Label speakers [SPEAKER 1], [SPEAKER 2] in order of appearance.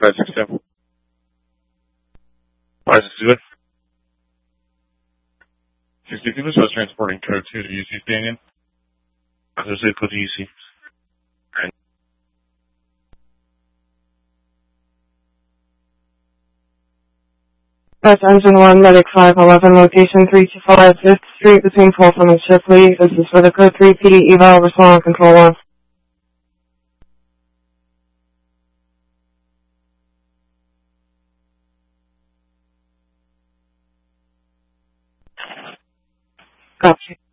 [SPEAKER 1] 562. 562. 62, this was transporting code 2 to UC Canyon. Associated code to UC.
[SPEAKER 2] That's Engine 1, Medic 511, location 325 5th Street between Folsom and Shipley. This is for the code 3 PD eval, respond on control 1. Copy.